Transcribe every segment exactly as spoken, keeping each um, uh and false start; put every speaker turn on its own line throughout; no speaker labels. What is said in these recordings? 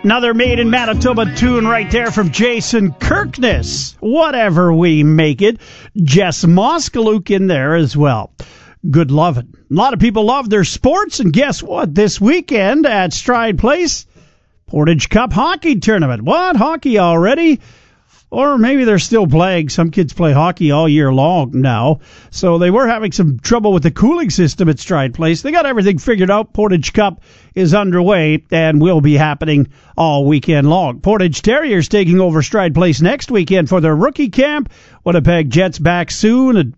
Another Made in Manitoba tune right there from Jason Kirkness. Whatever we make it. Jess Moskaluk in there as well. Good lovin'. A lot of people love their sports, and guess what? This weekend at Stride Place, Portage Cup Hockey Tournament. What? Hockey already? Or maybe they're still playing. Some kids play hockey all year long now. So they were having some trouble with the cooling system at Stride Place. They got everything figured out. Portage Cup is underway and will be happening all weekend long. Portage Terriers taking over Stride Place next weekend for their rookie camp. Winnipeg Jets back soon. And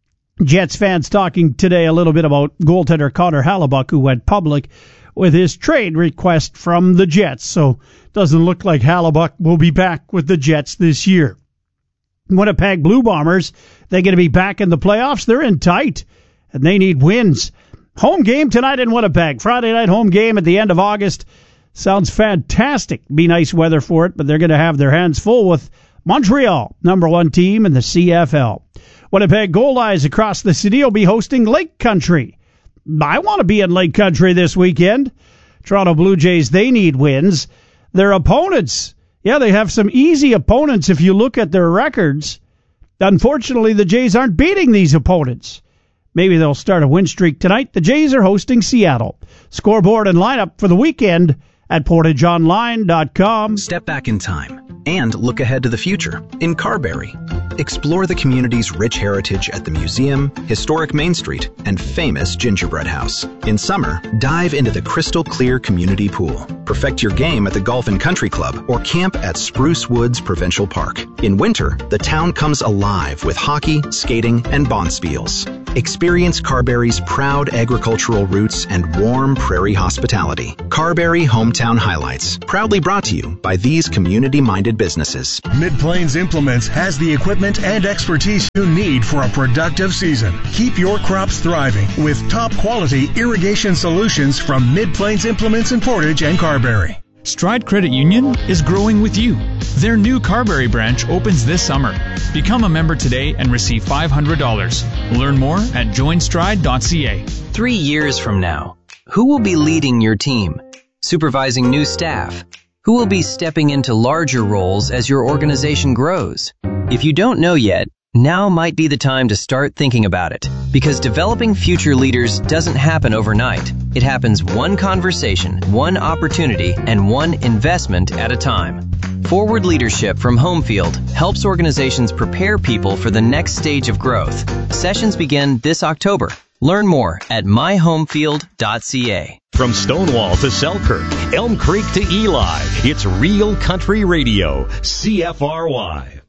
Jets fans talking today a little bit about goaltender Connor Hellebuyck, who went public with his trade request from the Jets. So doesn't look like Hellebuyck will be back with the Jets this year. Winnipeg Blue Bombers, they're going to be back in the playoffs. They're in tight, and they need wins. Home game tonight in Winnipeg. Friday night home game at the end of August. Sounds fantastic. Be nice weather for it, but they're going to have their hands full with Montreal, number one team in the C F L. Winnipeg Gold Eyes across the city will be hosting Lake Country. I want to be in Lake Country this weekend. Toronto Blue Jays, they need wins. Their opponents, yeah, they have some easy opponents if you look at their records. Unfortunately, the Jays aren't beating these opponents. Maybe they'll start a win streak tonight. The Jays are hosting Seattle. Scoreboard and lineup for the weekend at portage online dot com.
Step back in time and look ahead to the future in Carberry. Explore the community's rich heritage at the museum, historic Main Street, and famous Gingerbread House. In summer, dive into the crystal clear community pool. Perfect your game at the Golf and Country Club or camp at Spruce Woods Provincial Park. In winter, the town comes alive with hockey, skating, and bonspiels. Experience Carberry's proud agricultural roots and warm prairie hospitality. Carberry Hometown Highlights, proudly brought to you by these community-minded businesses.
Mid-Plains Implements has the equipment and expertise you need for a productive season. Keep your crops thriving with top-quality irrigation solutions from Mid-Plains Implements in Portage and Carberry.
Stride Credit Union is growing with you. Their new Carberry branch opens this summer. Become a member today and receive five hundred dollars. Learn more at join stride dot c a.
Three years from now, who will be leading your team? Supervising new staff? Who will be stepping into larger roles as your organization grows? If you don't know yet, now might be the time to start thinking about it, because developing future leaders doesn't happen overnight. It happens one conversation, one opportunity, and one investment at a time. Forward Leadership from Homefield helps organizations prepare people for the next stage of growth. Sessions begin this October. Learn more at my homefield dot c a.
From Stonewall to Selkirk, Elm Creek to Eli, it's Real Country Radio, C F R Y.